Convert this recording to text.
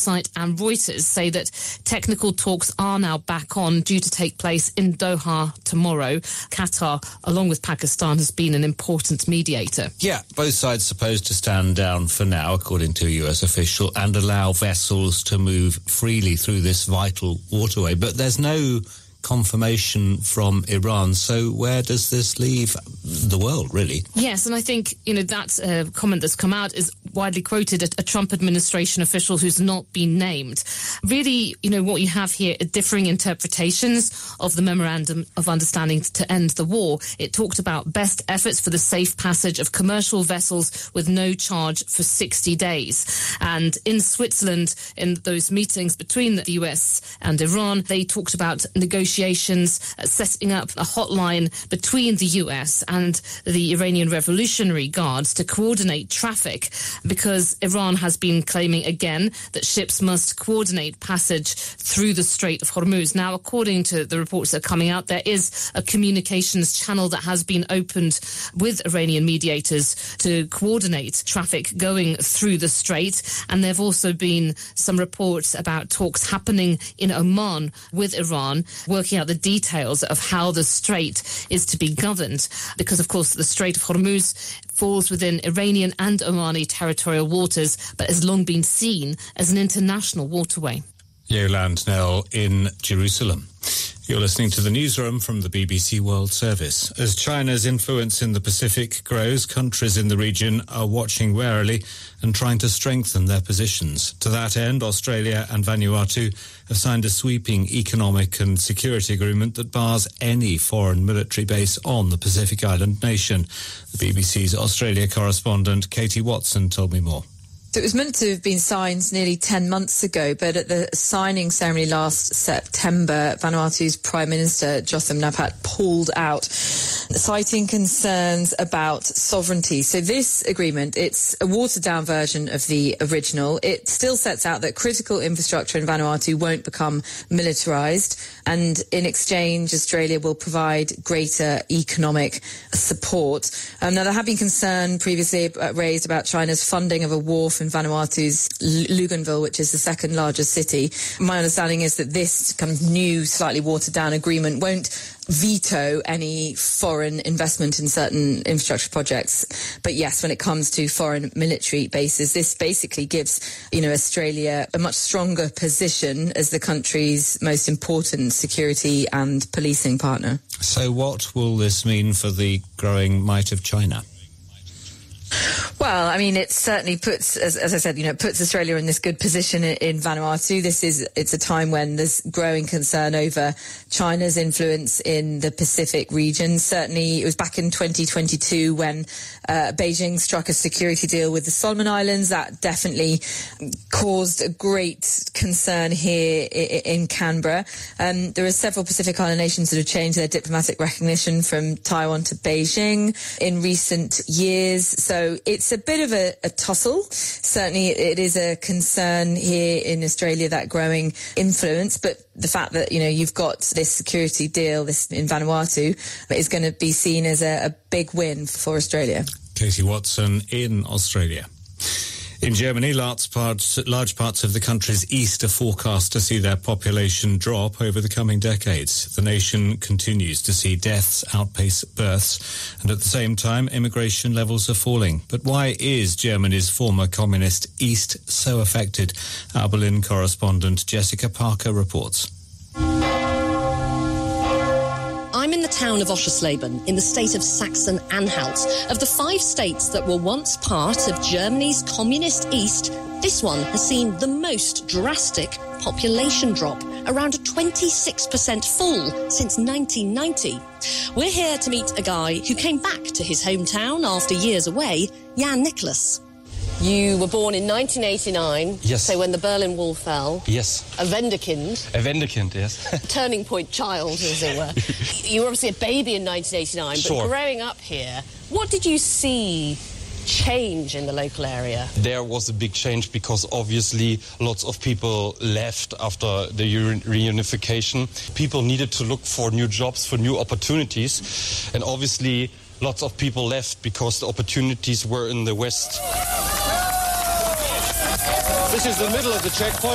website and Reuters say that technical talks are now back on, due to take place in Doha tomorrow. Qatar, along with Pakistan, has been an important mediator. Yeah, both sides supposed to stand down for now, according to a US official, and allow vessels to move freely through this vital waterway. But there's no confirmation from Iran. So where does this leave the world, really? Yes, and I think, that comment that's come out is widely quoted, a Trump administration official who's not been named. Really, what you have here are differing interpretations of the Memorandum of Understanding to end the war. It talked about best efforts for the safe passage of commercial vessels with no charge for 60 days. And in Switzerland, in those meetings between the US and Iran, they talked about negotiations, setting up a hotline between the US and the Iranian Revolutionary Guards to coordinate traffic, because Iran has been claiming again that ships must coordinate passage through the Strait of Hormuz. Now, according to the reports that are coming out, there is a communications channel that has been opened with Iranian mediators to coordinate traffic going through the strait. And there have also been some reports about talks happening in Oman with Iran, working out the details of how the strait is to be governed, because, of course, the Strait of Hormuz falls within Iranian and Omani territorial waters, but has long been seen as an international waterway. Yolande Knell in Jerusalem. You're listening to the newsroom from the BBC World Service. As China's influence in the Pacific grows, countries in the region are watching warily and trying to strengthen their positions. To that end, Australia and Vanuatu have signed a sweeping economic and security agreement that bars any foreign military base on the Pacific Island nation. The BBC's Australia correspondent Katie Watson told me more. So it was meant to have been signed nearly 10 months ago, but at the signing ceremony last September, Vanuatu's Prime Minister, Jotham Napat, pulled out, citing concerns about sovereignty. So this agreement, it's a watered-down version of the original. It still sets out that critical infrastructure in Vanuatu won't become militarised, and in exchange, Australia will provide greater economic support. Now, there have been concern previously raised about China's funding of a wharf in Vanuatu's Luganville, which is the second largest city. My understanding is that this kind of new, slightly watered-down agreement won't veto any foreign investment in certain infrastructure projects. But yes, when it comes to foreign military bases, this basically gives, Australia a much stronger position as the country's most important security and policing partner. So what will this mean for the growing might of China? Well, I mean, it certainly puts, as I said, puts Australia in this good position in Vanuatu. It's a time when there's growing concern over China's influence in the Pacific region. Certainly, it was back in 2022 when Beijing struck a security deal with the Solomon Islands. That definitely caused a great concern here in Canberra. There are several Pacific Island nations that have changed their diplomatic recognition from Taiwan to Beijing in recent years. So it's a bit of a tussle. Certainly it is a concern here in Australia, that growing influence. But the fact that, you've got this security deal this in Vanuatu is going to be seen as a big win for Australia. Katie Watson in Australia. In Germany, large parts of the country's east are forecast to see their population drop over the coming decades. The nation continues to see deaths outpace births, and at the same time, immigration levels are falling. But why is Germany's former communist East so affected? Our Berlin correspondent Jessica Parker reports. I'm in the town of Oschersleben in the state of Saxony-Anhalt. Of the 5 states that were once part of Germany's communist East, this one has seen the most drastic population drop, around a 26% fall since 1990. We're here to meet a guy who came back to his hometown after years away, Jan Nicholas. You were born in 1989. Yes. So when the Berlin Wall fell. Yes. A Wendekind. A Wendekind, yes. Turning point child, as it were. You were obviously a baby in 1989, Sure. but growing up here, what did you see change in the local area? There was a big change because obviously lots of people left after the reunification. People needed to look for new jobs, for new opportunities, and obviously lots of people left because the opportunities were in the West. This is the middle of the checkpoint.